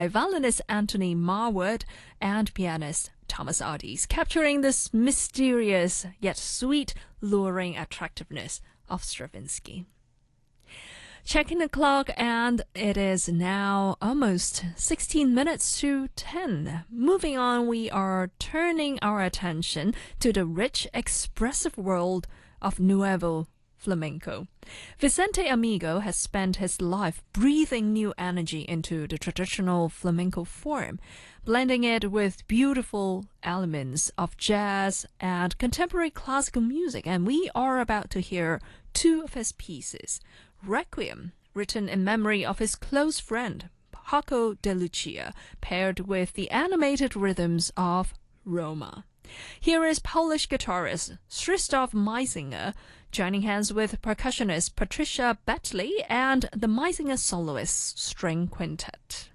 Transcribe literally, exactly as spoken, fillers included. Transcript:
violinist Anthony Marwood and pianist Thomas Adis, capturing this mysterious yet sweet, luring attractiveness of Stravinsky. Checking the clock, and it is now almost sixteen minutes to ten. Moving on, we are turning our attention to the rich, expressive world of Nuevo Flamenco. Vicente Amigo has spent his life breathing new energy into the traditional flamenco form, blending it with beautiful elements of jazz and contemporary classical music, and we are about to hear two of his pieces. Requiem, written in memory of his close friend Paco de Lucia, paired with the animated rhythms of Roma. Here is Polish guitarist Krzysztof Meisinger joining hands with percussionist Patricia Betley and the Meisinger Soloist String Quintet.